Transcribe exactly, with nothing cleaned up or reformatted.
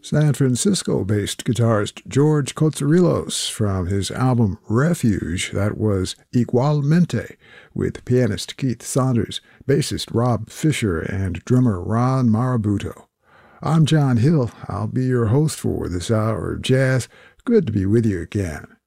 San Francisco-based guitarist George Kotsourelos from his album Refuge, that was Igualmente, with pianist Keith Saunders, bassist Rob Fisher, and drummer Ron Marabuto. I'm John Hill. I'll be your host for this hour of jazz. Good to be with you again.